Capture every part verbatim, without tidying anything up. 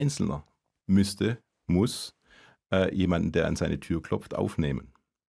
Einzelner müsste, muss äh, jemanden, der an seine Tür klopft, aufnehmen.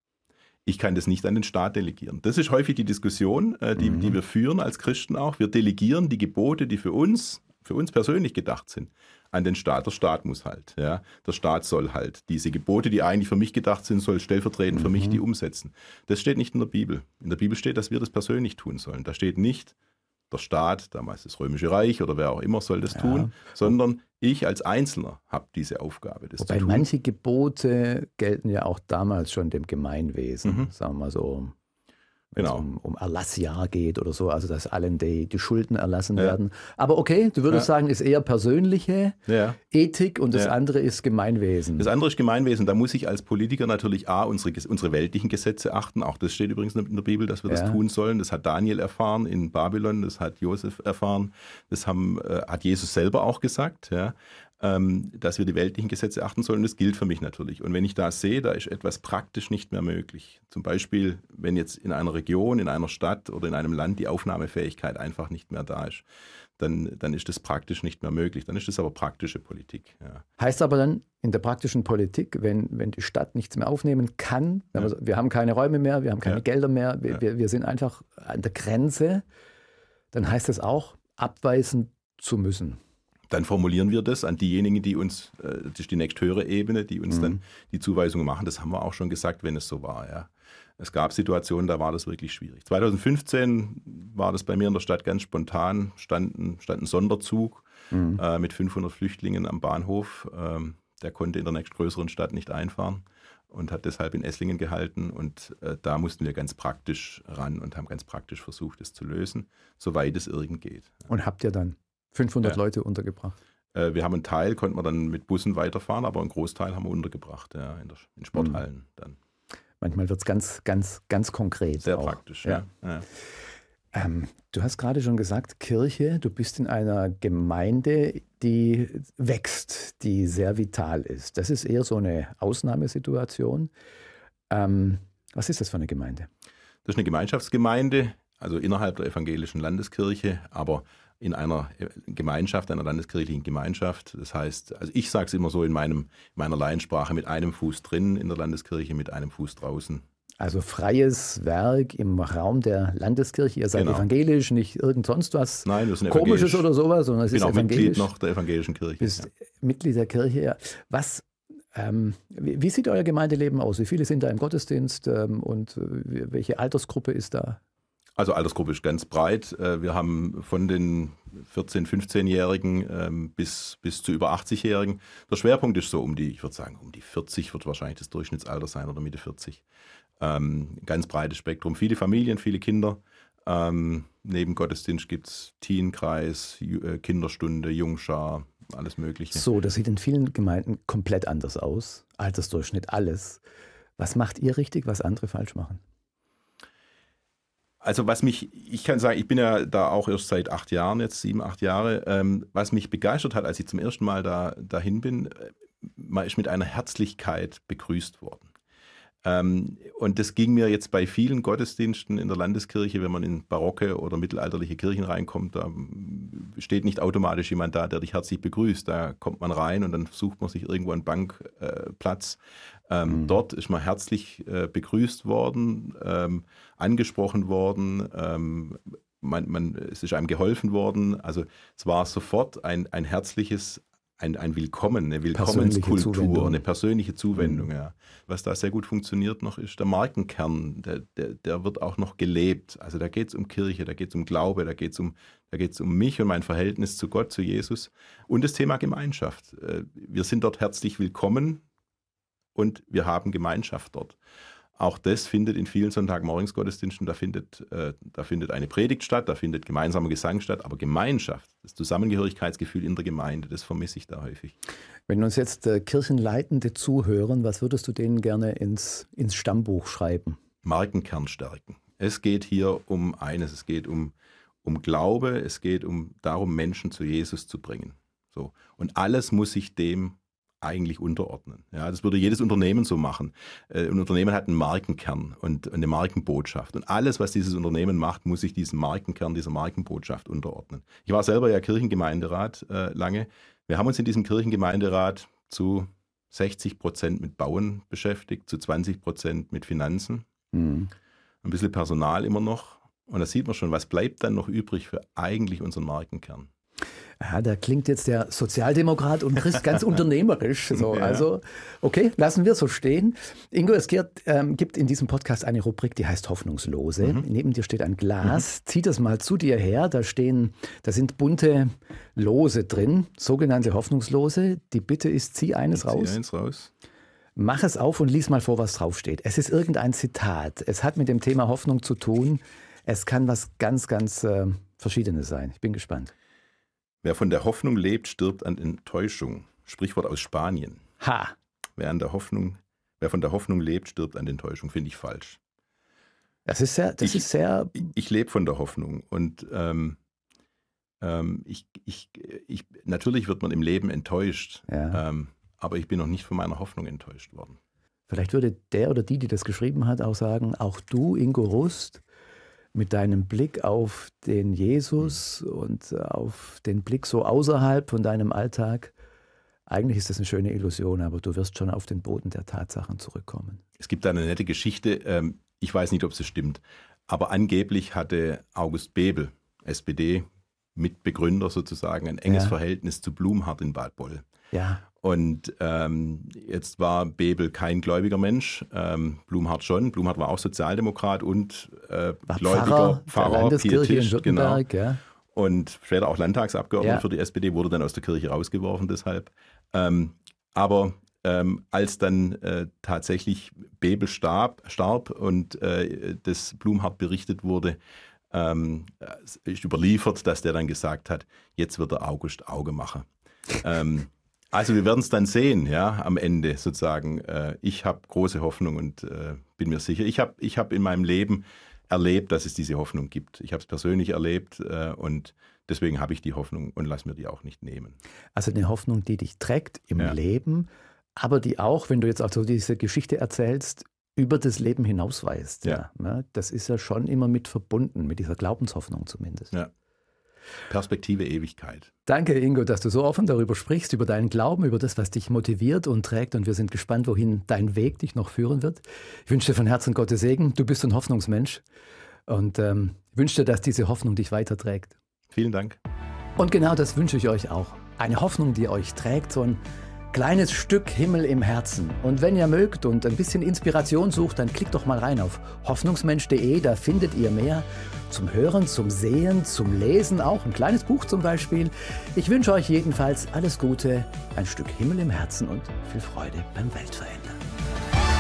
Ich kann das nicht an den Staat delegieren. Das ist häufig die Diskussion, äh, die, Mhm. die wir führen als Christen auch. Wir delegieren die Gebote, die für uns, für uns persönlich gedacht sind, an den Staat. Der Staat muss halt. Ja? Der Staat soll halt diese Gebote, die eigentlich für mich gedacht sind, soll stellvertretend für mich die umsetzen. Das steht nicht in der Bibel. In der Bibel steht, dass wir das persönlich tun sollen. Da steht nicht, der Staat, damals das Römische Reich oder wer auch immer soll das Ja. tun, sondern ich als Einzelner habe diese Aufgabe, das Wobei zu tun. manche Gebote gelten ja auch damals schon dem Gemeinwesen, Mhm. sagen wir mal so, wenn Genau. es um, um Erlassjahr geht oder so, also dass allen die, die Schulden erlassen Ja. werden. Aber okay, du würdest Ja. sagen, ist eher persönliche Ja. Ethik und das Ja. andere ist Gemeinwesen. Das andere ist Gemeinwesen. Da muss ich als Politiker natürlich A, unsere, unsere weltlichen Gesetze achten. Auch das steht übrigens in der Bibel, dass wir Ja. das tun sollen. Das hat Daniel erfahren in Babylon, das hat Josef erfahren, das haben, äh, hat Jesus selber auch gesagt, ja, ähm, dass wir die weltlichen Gesetze achten sollen. Das gilt für mich natürlich. Und wenn ich da sehe, da ist etwas praktisch nicht mehr möglich. Zum Beispiel, wenn jetzt in einer Region, in einer Stadt oder in einem Land die Aufnahmefähigkeit einfach nicht mehr da ist, dann, dann ist das praktisch nicht mehr möglich. Dann ist das aber praktische Politik. Ja. Heißt aber dann in der praktischen Politik, wenn, wenn die Stadt nichts mehr aufnehmen kann, wenn Ja. wir, wir haben keine Räume mehr, wir haben keine Ja. Gelder mehr, wir, Ja. wir, wir sind einfach an der Grenze, dann heißt das auch, abweisen zu müssen. Dann formulieren wir das an diejenigen, die uns, äh, das ist die nächsthöhere Ebene, die uns Mhm. dann die Zuweisungen machen. Das haben wir auch schon gesagt, wenn es so war. Ja. Es gab Situationen, da war das wirklich schwierig. zwanzig fünfzehn war das bei mir in der Stadt ganz spontan, stand ein, stand ein Sonderzug Mhm. äh, mit fünfhundert Flüchtlingen am Bahnhof. Ähm, der konnte in der nächstgrößeren Stadt nicht einfahren und hat deshalb in Esslingen gehalten. Und äh, da mussten wir ganz praktisch ran und haben ganz praktisch versucht, es zu lösen, soweit es irgend geht. Und habt ihr dann fünfhundert Ja. Leute untergebracht? Äh, wir haben einen Teil, konnten wir dann mit Bussen weiterfahren, aber einen Großteil haben wir untergebracht, ja, in, der, in Sporthallen dann. Manchmal wird es ganz, ganz, ganz konkret. Sehr auch. praktisch, Ja. ja. ja. Ähm, du hast gerade schon gesagt, Kirche, du bist in einer Gemeinde, die wächst, die sehr vital ist. Das ist eher so eine Ausnahmesituation. Ähm, was ist das für eine Gemeinde? Das ist eine Gemeinschaftsgemeinde, also innerhalb der evangelischen Landeskirche, aber in einer Gemeinschaft, einer landeskirchlichen Gemeinschaft. Das heißt, also ich sage es immer so in, meinem, in meiner Laiensprache, mit einem Fuß drin in der Landeskirche, mit einem Fuß draußen. Also freies Werk im Raum der Landeskirche. Ihr seid Genau. evangelisch, nicht irgend sonst was Nein, wir sind Komisches evangelisch. oder sowas, sondern es Ich bin ist auch Mitglied evangelisch. noch der evangelischen Kirche. Bist Ja. Mitglied der Kirche. Ja. Was, ähm, wie, wie sieht euer Gemeindeleben aus? Wie viele sind da im Gottesdienst ähm, und äh, welche Altersgruppe ist da? Also Altersgruppe ist ganz breit. Äh, Wir haben von den vierzehn-, fünfzehnjährigen ähm, bis, bis zu über achtzig-Jährigen. Der Schwerpunkt ist so um die, ich würde sagen, um die vierzig wird wahrscheinlich das Durchschnittsalter sein oder Mitte vierzig. Ähm, ganz breites Spektrum. Viele Familien, viele Kinder. Ähm, neben Gottesdienst gibt es Teenkreis, Ju- äh, Kinderstunde, Jungschar, alles Mögliche. So, das sieht in vielen Gemeinden komplett anders aus. Altersdurchschnitt, alles. Was macht ihr richtig, was andere falsch machen? Also was mich, ich kann sagen, ich bin ja da auch erst seit acht Jahren, jetzt sieben, acht Jahre. Ähm, was mich begeistert hat, als ich zum ersten Mal da dahin bin, äh, man ist mit einer Herzlichkeit begrüßt worden. Ähm, und das ging mir jetzt bei vielen Gottesdiensten in der Landeskirche, wenn man in barocke oder mittelalterliche Kirchen reinkommt, da steht nicht automatisch jemand da, der dich herzlich begrüßt. Da kommt man rein und dann sucht man sich irgendwo einen Bankplatz. Äh, ähm, mhm. Dort ist man herzlich äh, begrüßt worden, ähm, angesprochen worden, ähm, man, man, es ist einem geholfen worden. Also es war sofort ein, ein herzliches Ein, ein Willkommen, eine Willkommenskultur, eine persönliche Zuwendung. Mhm. Ja. Was da sehr gut funktioniert noch, ist der Markenkern, der, der, der wird auch noch gelebt. Also da geht es um Kirche, da geht es um Glaube, da geht es um, da geht's um mich und mein Verhältnis zu Gott, zu Jesus. Und das Thema Gemeinschaft. Wir sind dort herzlich willkommen und wir haben Gemeinschaft dort. Auch das findet in vielen Sonntagmorgensgottesdiensten, da findet, äh, da findet eine Predigt statt, da findet gemeinsamer Gesang statt, aber Gemeinschaft, das Zusammengehörigkeitsgefühl in der Gemeinde, das vermisse ich da häufig. Wenn uns jetzt äh, Kirchenleitende zuhören, was würdest du denen gerne ins, ins Stammbuch schreiben? Markenkern stärken. Es geht hier um eines, es geht um, um Glaube, es geht um darum, Menschen zu Jesus zu bringen. So. Und alles muss sich dem eigentlich unterordnen. Ja, das würde jedes Unternehmen so machen. Ein Unternehmen hat einen Markenkern und eine Markenbotschaft. Und alles, was dieses Unternehmen macht, muss sich diesem Markenkern, dieser Markenbotschaft unterordnen. Ich war selber ja Kirchengemeinderat äh, lange. Wir haben uns in diesem Kirchengemeinderat zu sechzig Prozent mit Bauen beschäftigt, zu zwanzig Prozent mit Finanzen, Mhm. ein bisschen Personal immer noch. Und da sieht man schon, was bleibt dann noch übrig für eigentlich unseren Markenkern. Ja, da klingt jetzt der Sozialdemokrat und Christ ganz unternehmerisch. So. Ja. Also, okay, lassen wir so stehen. Ingo, es gibt, ähm, gibt in diesem Podcast eine Rubrik, die heißt Hoffnungslose. Mhm. Neben dir steht ein Glas. Zieh das mal zu dir her. Da stehen, da sind bunte Lose drin, sogenannte Hoffnungslose. Die Bitte ist, zieh eines Zieh raus. eins raus. Mach es auf und lies mal vor, was draufsteht. Es ist irgendein Zitat. Es hat mit dem Thema Hoffnung zu tun. Es kann was ganz, ganz äh, Verschiedenes sein. Ich bin gespannt. Wer von der Hoffnung lebt, stirbt an Enttäuschung. Sprichwort aus Spanien. Ha! Wer, an der Hoffnung, wer von der Hoffnung lebt, stirbt an Enttäuschung. Finde ich falsch. Das ist sehr, das Ich- ist sehr Ich, ich lebe von der Hoffnung. Und ähm, ähm, ich, ich, ich, natürlich wird man im Leben enttäuscht. Ja. Ähm, aber ich bin noch nicht von meiner Hoffnung enttäuscht worden. Vielleicht würde der oder die, die das geschrieben hat, auch sagen, auch du, Ingo Rust, mit deinem Blick auf den Jesus und auf den Blick so außerhalb von deinem Alltag, eigentlich ist das eine schöne Illusion, aber du wirst schon auf den Boden der Tatsachen zurückkommen. Es gibt da eine nette Geschichte, ähm, ich weiß nicht, ob sie stimmt, aber angeblich hatte August Bebel, S P D-Mitbegründer sozusagen, ein enges Ja. Verhältnis zu Blumhardt in Bad Boll. Ja, Und ähm, jetzt war Bebel kein gläubiger Mensch, ähm, Blumhardt schon. Blumhardt war auch Sozialdemokrat und äh, war Gläubiger, Pfarrer, der Pfarrer, Landeskirche in Pietist, genau. Württemberg. Ja. Und später auch Landtagsabgeordneter Ja. für die S P D, wurde dann aus der Kirche rausgeworfen deshalb. Ähm, aber ähm, als dann äh, tatsächlich Bebel starb, starb und äh, das Blumhardt berichtet wurde, ähm, ist überliefert, dass der dann gesagt hat, jetzt wird der August Auge machen. ähm, also wir werden es dann sehen, ja, am Ende sozusagen. Äh, ich habe große Hoffnung und äh, bin mir sicher. Ich habe ich hab in meinem Leben erlebt, dass es diese Hoffnung gibt. Ich habe es persönlich erlebt äh, und deswegen habe ich die Hoffnung und lass mir die auch nicht nehmen. Also eine Hoffnung, die dich trägt im Ja. Leben, aber die auch, wenn du jetzt auch so diese Geschichte erzählst, über das Leben hinausweist. Ja. Ja. Das ist ja schon immer mit verbunden, mit dieser Glaubenshoffnung zumindest. Ja. Perspektive Ewigkeit. Danke, Ingo, dass du so offen darüber sprichst, über deinen Glauben, über das, was dich motiviert und trägt. Und wir sind gespannt, wohin dein Weg dich noch führen wird. Ich wünsche dir von Herzen Gottes Segen. Du bist ein Hoffnungsmensch. Und ähm, wünsche dir, dass diese Hoffnung dich weiterträgt. Vielen Dank. Und genau das wünsche ich euch auch. Eine Hoffnung, die euch trägt, so ein kleines Stück Himmel im Herzen. Und wenn ihr mögt und ein bisschen Inspiration sucht, dann klickt doch mal rein auf hoffnungsmensch punkt de. Da findet ihr mehr zum Hören, zum Sehen, zum Lesen, auch ein kleines Buch zum Beispiel. Ich wünsche euch jedenfalls alles Gute, ein Stück Himmel im Herzen und viel Freude beim Weltverändern.